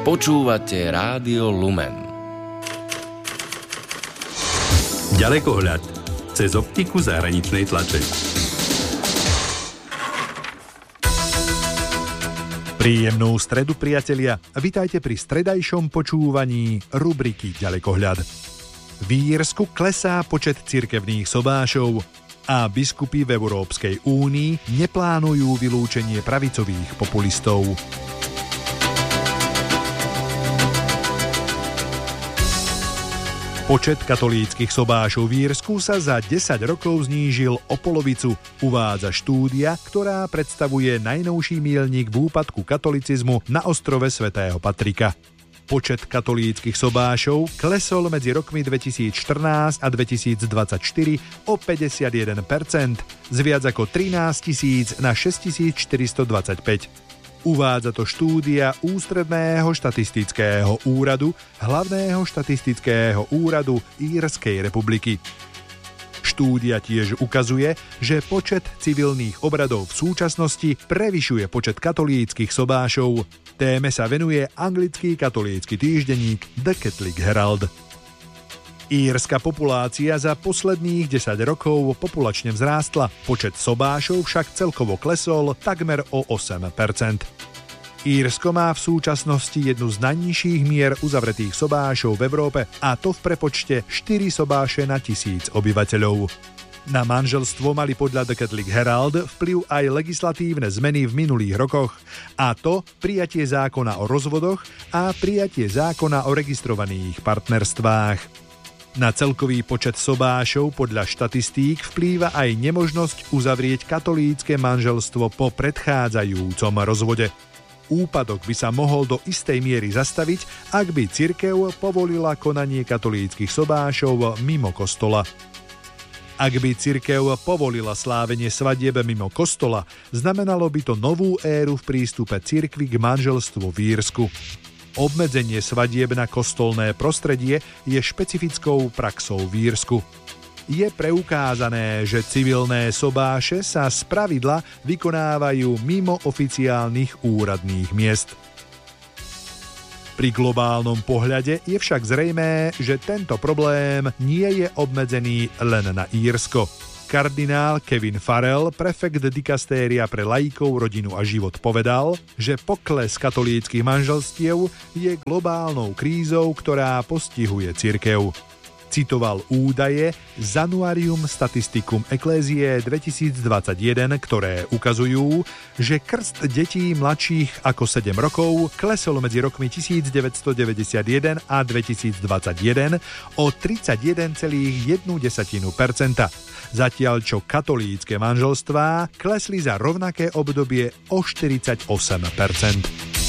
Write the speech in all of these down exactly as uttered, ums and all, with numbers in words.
Počúvate Rádio Lumen. Ďalekohľad cez optiku zahraničnej tlače. Príjemnú stredu, priatelia. Vitajte pri stredajšom počúvaní rubriky Ďalekohľad. V Írsku klesá počet cirkevných sobášov a biskupy v Európskej únii neplánujú vylúčenie pravicových populistov. Počet katolíckych sobášov v Írsku sa za desať rokov znížil o polovicu, uvádza štúdia, ktorá predstavuje najnovší míľnik v úpadku katolicizmu na ostrove svätého Patrika. Počet katolíckych sobášov klesol medzi rokmi dvetisícštrnásť a dvetisícdvadsaťštyri o päťdesiatjeden percent, z viac ako trinásť tisíc na šesťtisícštyristodvadsaťpäť. Uvádza to štúdia Ústredného štatistického úradu, Hlavného štatistického úradu Írskej republiky. Štúdia tiež ukazuje, že počet civilných obradov v súčasnosti prevyšuje počet katolíckych sobášov. Téme sa venuje anglický katolícky týždenník The Catholic Herald. Írska populácia za posledných desať rokov populačne vzrástla, počet sobášov však celkovo klesol takmer o osem percent. Írsko má v súčasnosti jednu z najnižších mier uzavretých sobášov v Európe, a to v prepočte štyri sobáše na tisíc obyvateľov. Na manželstvo mali podľa The Catholic Herald vplyv aj legislatívne zmeny v minulých rokoch, a to prijatie zákona o rozvodoch a prijatie zákona o registrovaných partnerstvách. Na celkový počet sobášov podľa štatistík vplýva aj nemožnosť uzavrieť katolícke manželstvo po predchádzajúcom rozvode. Úpadok by sa mohol do istej miery zastaviť, ak by cirkev povolila konanie katolíckych sobášov mimo kostola. Ak by cirkev povolila slávenie svadieb mimo kostola, znamenalo by to novú éru v prístupe cirkvi k manželstvu v Írsku. Obmedzenie svadieb na kostolné prostredie je špecifickou praxou v Írsku. Je preukázané, že civilné sobáše sa spravidla vykonávajú mimo oficiálnych úradných miest. Pri globálnom pohľade je však zrejmé, že tento problém nie je obmedzený len na Írsko. Kardinál Kevin Farrell, prefekt dikastéria pre laikov, rodinu a život, povedal, že pokles katolíckych manželstiev je globálnou krízou, ktorá postihuje cirkev. Citoval údaje Zanuarium Statisticum Ecclesiae dvetisícdvadsaťjeden, ktoré ukazujú, že krst detí mladších ako sedem rokov klesol medzi rokmi devätnásťstodeväťdesiatjeden a dvetisícdvadsaťjeden o tridsaťjeden celá jedna percenta, zatiaľ čo katolícke manželstvá klesli za rovnaké obdobie o štyridsaťosem percent.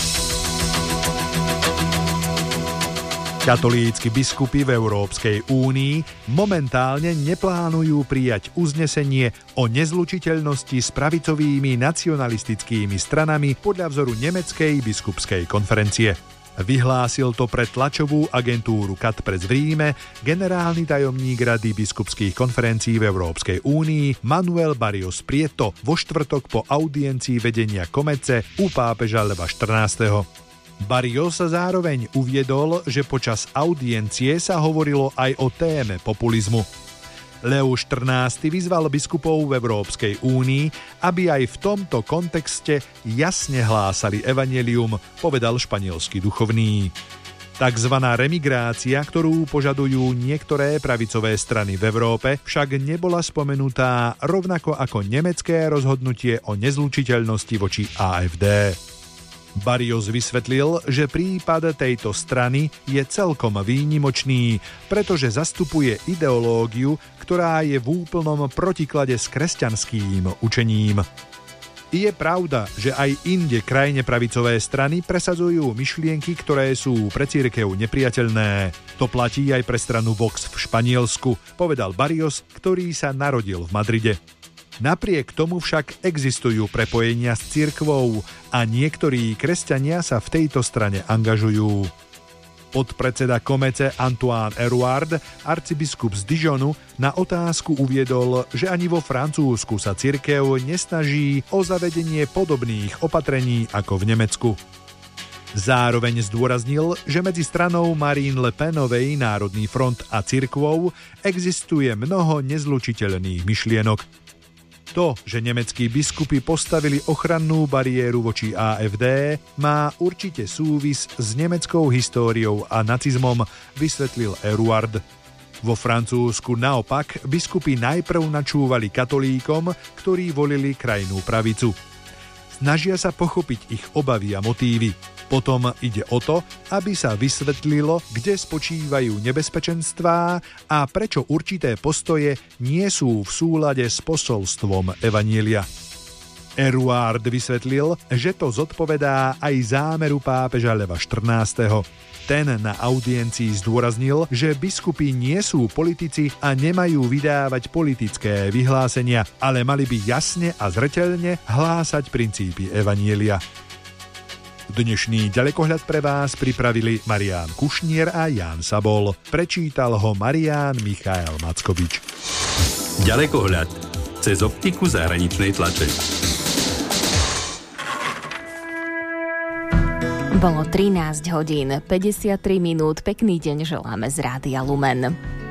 Katolícki biskupy v Európskej únii momentálne neplánujú prijať uznesenie o nezlučiteľnosti s pravicovými nacionalistickými stranami podľa vzoru Nemeckej biskupskej konferencie. Vyhlásil to pre tlačovú agentúru Katpres v Ríme generálny tajomník Rady biskupských konferencií v Európskej únii Manuel Barrios Prieto vo štvrtok po audiencii vedenia Komece u pápeža Leva štrnásteho. Barrios sa zároveň uviedol, že počas audiencie sa hovorilo aj o téme populizmu. Leo štrnásty vyzval biskupov v Európskej únii, aby aj v tomto kontexte jasne hlásali evanjelium, povedal španielský duchovný. Takzvaná remigrácia, ktorú požadujú niektoré pravicové strany v Európe, však nebola spomenutá, rovnako ako nemecké rozhodnutie o nezlučiteľnosti voči á ef dé. Barrios vysvetlil, že prípad tejto strany je celkom výnimočný, pretože zastupuje ideológiu, ktorá je v úplnom protiklade s kresťanským učením. Je pravda, že aj inde krajne pravicové strany presadzujú myšlienky, ktoré sú pre cirkev nepriateľné. To platí aj pre stranu Vox v Španielsku, povedal Barrios, ktorý sa narodil v Madride. Napriek tomu však existujú prepojenia s cirkvou a niektorí kresťania sa v tejto strane angažujú. Podpredseda Komece Antoine Erouard, arcibiskup z Dijonu, na otázku uviedol, že ani vo Francúzsku sa cirkev nesnaží o zavedenie podobných opatrení ako v Nemecku. Zároveň zdôraznil, že medzi stranou Marine Le Penovej Národný front a cirkvou existuje mnoho nezlučiteľných myšlienok. To, že nemeckí biskupy postavili ochrannú bariéru voči á ef dé, má určite súvis s nemeckou históriou a nacizmom, vysvetlil Eruard. Vo Francúzsku naopak biskupy najprv načúvali katolíkom, ktorí volili krajnú pravicu. Snažia sa pochopiť ich obavy a motívy. Potom ide o to, aby sa vysvetlilo, kde spočívajú nebezpečenstvá a prečo určité postoje nie sú v súlade s posolstvom evanjelia. Eruard vysvetlil, že to zodpovedá aj zámeru pápeža Leva štrnásteho. Ten na audiencii zdôraznil, že biskupy nie sú politici a nemajú vydávať politické vyhlásenia, ale mali by jasne a zreteľne hlásať princípy evanjelia. Dnešný ďalekohľad pre vás pripravili Marián Kušnier a Ján Sabol. Prečítal ho Marián Michael Mackovič. Ďalekohľad cez optiku zahraničnej tlače. Bolo trinásť hodín, päťdesiattri minút. Pekný deň želáme z Rádia Lumen.